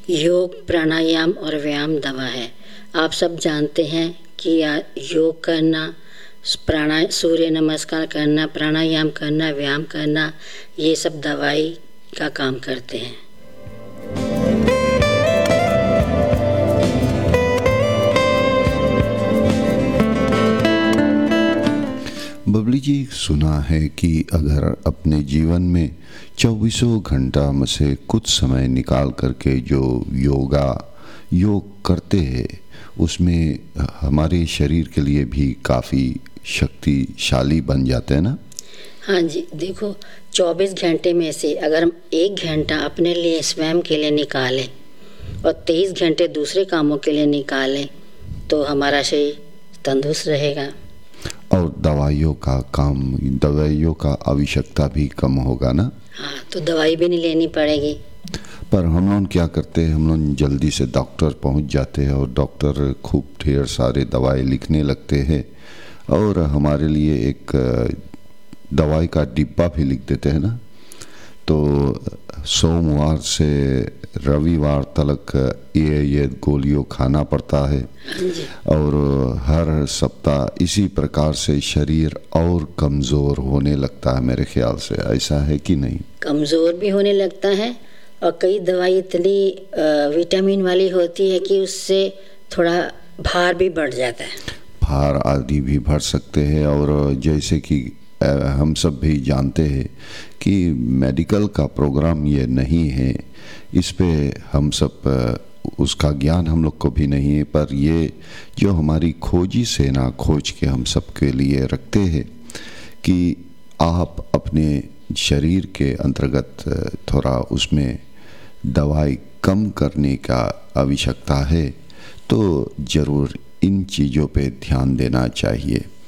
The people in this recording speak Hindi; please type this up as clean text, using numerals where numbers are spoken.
योग, प्राणायाम और व्यायाम दवा है। आप सब जानते हैं कि योग करना, सूर्य नमस्कार करना, प्राणायाम करना, व्यायाम करना, ये सब दवाई का काम करते हैं। बबली जी, सुना है कि अगर अपने जीवन में 24 घंटा में से कुछ समय निकाल करके जो योग करते हैं, उसमें हमारे शरीर के लिए भी काफ़ी शक्तिशाली बन जाते हैं ना। हाँ जी, देखो 24 घंटे में से अगर हम 1 घंटा अपने लिए स्वयं के लिए निकालें और 23 घंटे दूसरे कामों के लिए निकालें तो हमारा शरीर तंदुरुस्त रहेगा और दवाइयों का आवश्यकता भी कम होगा ना। हाँ, तो दवाई भी नहीं लेनी पड़ेगी। पर हम लोग क्या करते हैं, हम लोग जल्दी से डॉक्टर पहुंच जाते हैं और डॉक्टर खूब ढेर सारे दवाई लिखने लगते हैं और हमारे लिए एक दवाई का डिब्बा भी लिख देते हैं ना। तो सोमवार से रविवार तक ये गोलियों खाना पड़ता है और हर सप्ताह इसी प्रकार से शरीर और कमज़ोर होने लगता है। मेरे ख्याल से ऐसा है कि नहीं? कमज़ोर भी होने लगता है और कई दवाई इतनी विटामिन वाली होती है कि उससे थोड़ा भार भी बढ़ जाता है। भार आदि भी बढ़ सकते हैं और जैसे कि हम सब भी जानते हैं कि मेडिकल का प्रोग्राम ये नहीं है, इस पे हम सब उसका ज्ञान हम लोग को भी नहीं है, पर ये जो हमारी खोजी सेना खोज के हम सब के लिए रखते हैं कि आप अपने शरीर के अंतर्गत थोड़ा उसमें दवाई कम करने का आवश्यकता है, तो ज़रूर इन चीज़ों पे ध्यान देना चाहिए।